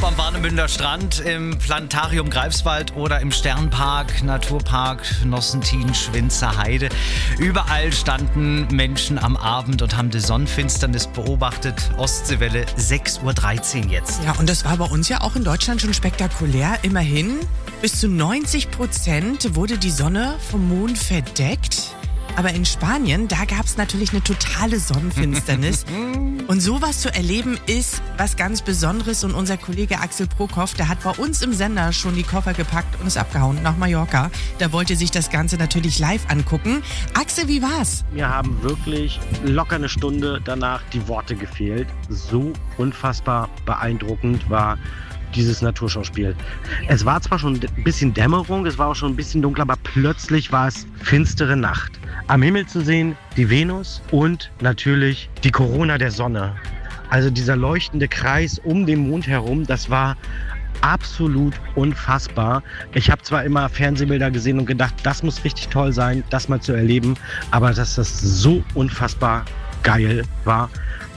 am Warnemünder Strand, im Planetarium Greifswald oder im Sternpark, Naturpark Nossentin-Schwinzer Heide. Überall standen Menschen am Abend und haben die Sonnenfinsternis beobachtet. Ostseewelle 6:13 Uhr jetzt. Ja, und das war bei uns ja auch in Deutschland schon spektakulär. Immerhin bis zu 90% wurde die Sonne vom Mond verdeckt. Aber in Spanien, da gab es natürlich eine totale Sonnenfinsternis. Und sowas zu erleben ist was ganz Besonderes. Und unser Kollege Axel Prokop, der hat bei uns im Sender schon die Koffer gepackt und ist abgehauen nach Mallorca. Da wollte sich das Ganze natürlich live angucken. Axel, wie war's? Mir haben wirklich locker eine Stunde danach die Worte gefehlt. So unfassbar beeindruckend war dieses Naturschauspiel. Es war zwar schon ein bisschen Dämmerung, es war auch schon ein bisschen dunkel, aber plötzlich war es finstere Nacht. Am Himmel zu sehen die Venus und natürlich die Corona der Sonne. Also dieser leuchtende Kreis um den Mond herum, das war absolut unfassbar. Ich habe zwar immer Fernsehbilder gesehen und gedacht, das muss richtig toll sein, das mal zu erleben, aber dass das so unfassbar geil war,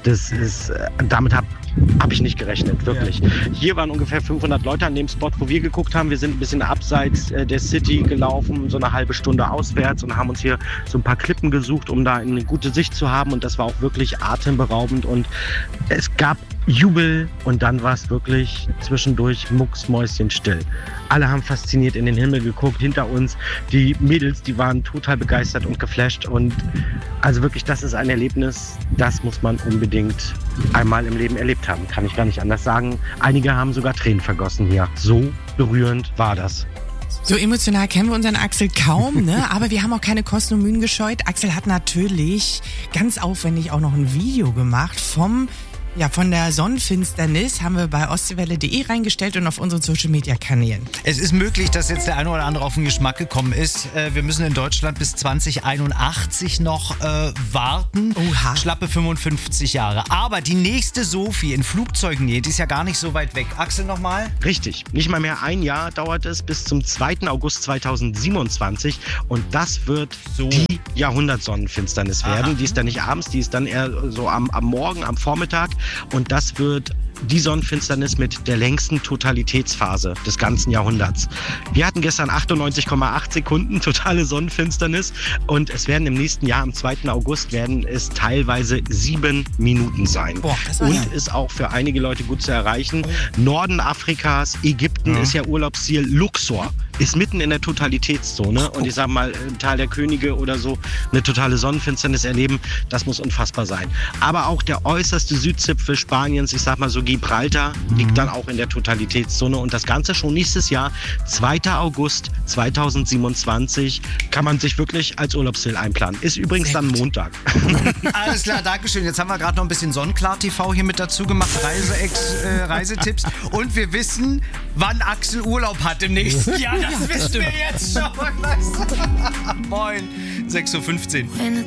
damit habe ich nicht gerechnet, wirklich. Ja. Hier waren ungefähr 500 Leute an dem Spot, wo wir geguckt haben. Wir sind ein bisschen abseits der City gelaufen, so eine halbe Stunde auswärts und haben uns hier so ein paar Klippen gesucht, um da eine gute Sicht zu haben. Und das war auch wirklich atemberaubend und es gab Jubel und dann war es wirklich zwischendurch mucksmäuschenstill. Alle haben fasziniert in den Himmel geguckt, hinter uns. Die Mädels, die waren total begeistert und geflasht und also wirklich, das ist ein Erlebnis, das muss man unbedingt einmal im Leben erlebt haben. Kann ich gar nicht anders sagen. Einige haben sogar Tränen vergossen hier. So berührend war das. So emotional kennen wir unseren Axel kaum, ne? Aber wir haben auch keine Kosten und Mühen gescheut. Axel hat natürlich ganz aufwendig auch noch ein Video gemacht von der Sonnenfinsternis haben wir bei ostseewelle.de reingestellt und auf unseren Social-Media-Kanälen. Es ist möglich, dass jetzt der eine oder andere auf den Geschmack gekommen ist. Wir müssen in Deutschland bis 2081 noch warten. Oha. Schlappe 55 Jahre. Aber die nächste Sophie in Flugzeugen, die ist ja gar nicht so weit weg. Axel nochmal? Richtig. Nicht mal mehr ein Jahr dauert es bis zum 2. August 2027. Und das wird die Jahrhundertsonnenfinsternis werden. Die ist dann nicht abends, die ist dann eher so am Morgen, am Vormittag. Und das wird die Sonnenfinsternis mit der längsten Totalitätsphase des ganzen Jahrhunderts. Wir hatten gestern 98,8 Sekunden totale Sonnenfinsternis und es werden im nächsten Jahr, am 2. August, werden es teilweise 7 Minuten sein. Boah, das war und ist auch für einige Leute gut zu erreichen. Norden Afrikas, Ägypten ist ja Urlaubsziel. Luxor ist mitten in der Totalitätszone und ich sag mal, im Tal der Könige oder so eine totale Sonnenfinsternis erleben, das muss unfassbar sein. Aber auch der äußerste Südzipfel Spaniens, ich sag mal so Gibraltar, liegt dann auch in der Totalitätszone und das Ganze schon nächstes Jahr, 2. August 2027, kann man sich wirklich als Urlaubsziel einplanen. Ist übrigens dann Montag. Alles klar, Dankeschön. Jetzt haben wir gerade noch ein bisschen Sonnenklar TV hier mit dazu gemacht, Reisetipps und wir wissen, wann Axel Urlaub hat im nächsten Jahr. Das wissen wir jetzt schon. Moin, 6:15 Uhr.